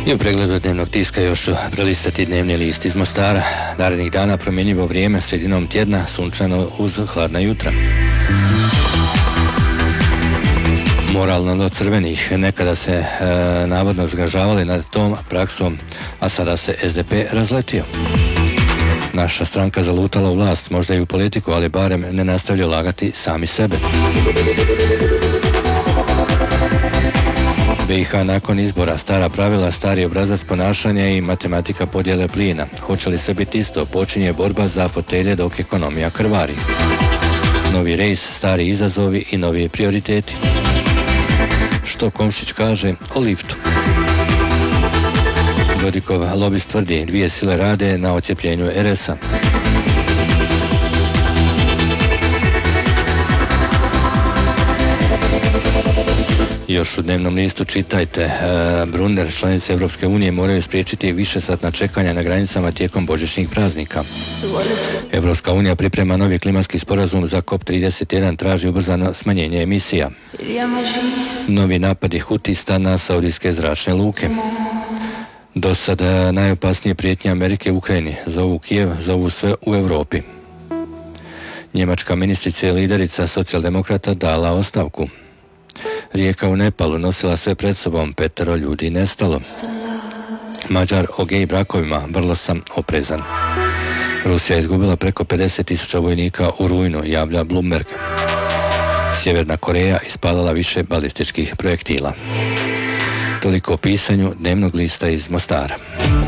I u pregledu dnevnog tiska još ću prelistati dnevni list iz Mostara. Narednih dana promjenjivo vrijeme, sredinom tjedna sunčano uz hladna jutra. Moralno do crvenih, nekada se navodno zgražavali nad tom praksom, a sada se SDP razletio. Naša stranka zalutala u vlast, možda i u politiku, ali barem ne nastavlja lagati sami sebe. BiH nakon izbora, stara pravila, stari obrazac ponašanja i matematika podjele plina. Hoće li sve biti isto? Počinje borba za fotelje dok ekonomija krvari. Novi rejs, stari izazovi i novi prioriteti. Što Komšić kaže o liftu? Dodikov lobist tvrdi, dvije sile rade na odcjepljenju RS-a. Još u dnevnom listu čitajte, Brunner, članice Europske unije moraju spriječiti višesatna čekanja na granicama tijekom božićnih praznika. Europska unija priprema novi klimatski sporazum za COP31, traži ubrzano smanjenje emisija. Novi napadi Hutista na saudijske zračne luke. Do sada najopasnije prijetnje Amerike u Ukrajini, zovu Kijev, zovu sve u Europi. Njemačka ministrica i liderica socijaldemokrata dala ostavku. Rijeka u Nepalu nosila sve pred sobom, 5 ljudi nestalo. Mađar o gej brakovima, vrlo sam oprezan. Rusija je izgubila preko 50.000 vojnika u rujnu, javlja Bloomberg. Sjeverna Koreja ispalila više balističkih projektila. Toliko o pisanju dnevnog lista iz Mostara.